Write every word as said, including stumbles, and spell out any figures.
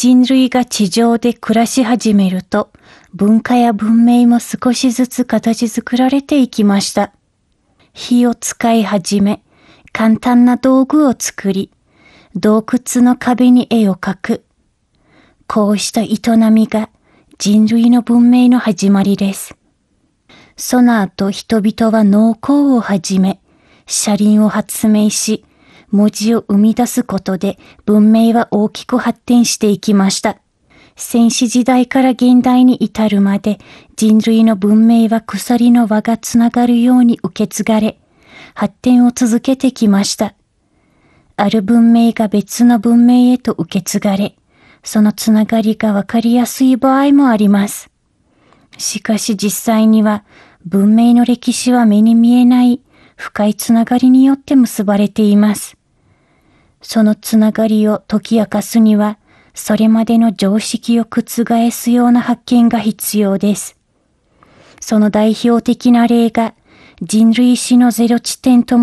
人類が地上で暮らし始めると、文化や文明も少しずつ形作られていきました。火を使い始め、簡単な道具を作り、洞窟の壁に絵を描く。こうした営みが人類の文明の始まりです。その後人々は農耕を始め、車輪を発明し、文字を生み出すことで文明は大きく発展していきました。先史時代から現代に至るまで人類の文明は鎖の輪がつながるように受け継がれ、発展を続けてきました。ある文明が別の文明へと受け継がれ、そのつながりがわかりやすい場合もあります。しかし実際には文明の歴史は目に見えない深いつながりによって結ばれています。そのつながりを解き明かすには、それまでの常識を覆すような発見が必要です。その代表的な例が人類史のゼロ地点と